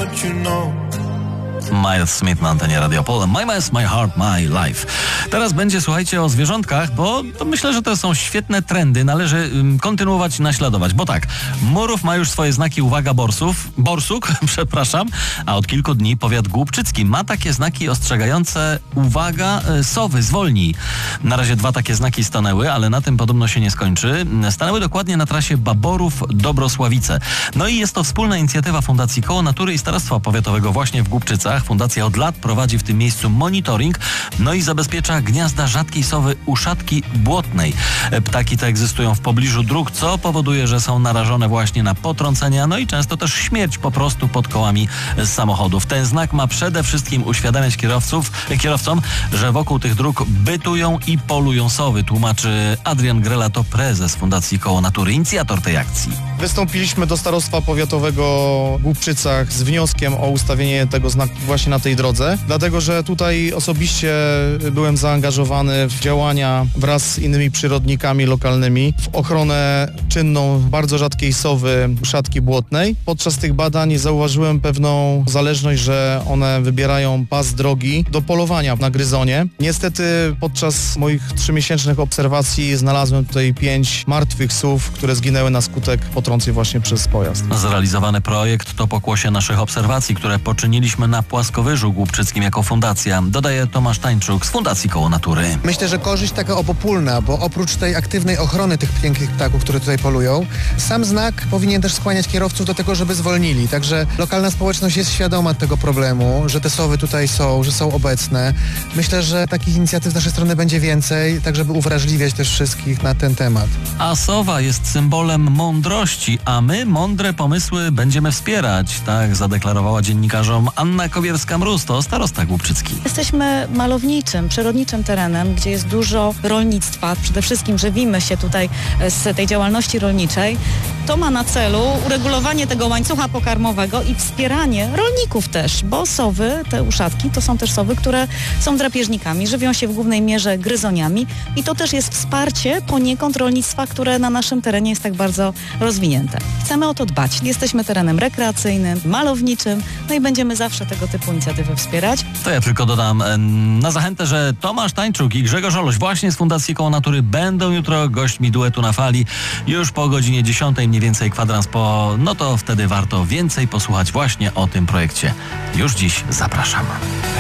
but you know. Miles Smith na antenie Radio Pole. My Miles, My Heart, My Life. Teraz będzie, słuchajcie, o zwierzątkach, bo to myślę, że to są świetne trendy. Należy kontynuować i naśladować. Bo tak, Murów ma już swoje znaki, uwaga, borsuk, przepraszam, a od kilku dni powiat głubczycki ma takie znaki ostrzegające, uwaga, sowy, zwolnij. Na razie 2 takie znaki stanęły, ale na tym podobno się nie skończy. Stanęły dokładnie na trasie Baborów-Dobrosławice. No i jest to wspólna inicjatywa Fundacji Koło Natury i Starostwa Powiatowego właśnie w Głubczycach. Fundacja od lat prowadzi w tym miejscu monitoring, no i zabezpiecza gniazda rzadkiej sowy uszatki błotnej. Ptaki te egzystują w pobliżu dróg, co powoduje, że są narażone właśnie na potrącenia, no i często też śmierć po prostu pod kołami samochodów. Ten znak ma przede wszystkim uświadamiać kierowcom, że wokół tych dróg bytują i polują sowy, tłumaczy Adrian Grela, to prezes Fundacji Koło Natury, inicjator tej akcji. Wystąpiliśmy do Starostwa Powiatowego w Głubczycach z wnioskiem o ustawienie tego znaku właśnie na tej drodze, dlatego że tutaj osobiście byłem zaangażowany w działania wraz z innymi przyrodnikami lokalnymi w ochronę czynną bardzo rzadkiej sowy uszatki błotnej. Podczas tych badań zauważyłem pewną zależność, że one wybierają pas drogi do polowania na gryzonie. Niestety podczas moich 3-miesięcznych obserwacji znalazłem tutaj 5 martwych sów, które zginęły na skutek potrąceń właśnie przez pojazd. Zrealizowany projekt to pokłosie naszych obserwacji, które poczyniliśmy na Płaskowyżu Głubczyckim jako fundacja, dodaje Tomasz Tańczuk z Fundacji Koło Natury. Myślę, że korzyść taka obopólna, bo oprócz tej aktywnej ochrony tych pięknych ptaków, które tutaj polują, sam znak powinien też skłaniać kierowców do tego, żeby zwolnili. Także lokalna społeczność jest świadoma tego problemu, że te sowy tutaj są, że są obecne. Myślę, że takich inicjatyw z naszej strony będzie więcej, tak żeby uwrażliwiać też wszystkich na ten temat. A sowa jest symbolem mądrości, a my mądre pomysły będziemy wspierać, tak zadeklarowała dziennikarzom Anna Kowierska-Mróz, to starosta głubczycki. Jesteśmy malowniczym, przyrodniczym terenem, gdzie jest dużo rolnictwa. Przede wszystkim żywimy się tutaj z tej działalności rolniczej. To ma na celu uregulowanie tego łańcucha pokarmowego i wspieranie rolników też, bo sowy, te uszatki, to są też sowy, które są drapieżnikami, żywią się w głównej mierze gryzoniami i to też jest wsparcie poniekąd rolnictwa, które na naszym terenie jest tak bardzo rozwinięte. Chcemy o to dbać. Jesteśmy terenem rekreacyjnym, malowniczym, no i będziemy zawsze tego typu inicjatywy wspierać. To ja tylko dodam na zachętę, że Tomasz Tańczuk i Grzegorz Oloś właśnie z Fundacji Koło Natury będą jutro gośćmi duetu na fali już po godzinie 10, mniej więcej kwadrans po, no to wtedy warto więcej posłuchać właśnie o tym projekcie. Już dziś zapraszam.